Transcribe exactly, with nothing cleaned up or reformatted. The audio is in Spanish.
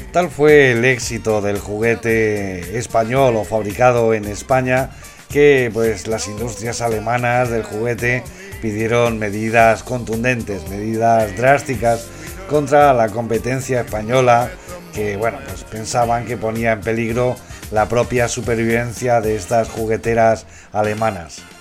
Tal fue el éxito del juguete español o fabricado en España que pues las industrias alemanas del juguete pidieron medidas contundentes, medidas drásticas contra la competencia española que bueno, pues pensaban que ponía en peligro la propia supervivencia de estas jugueteras alemanas.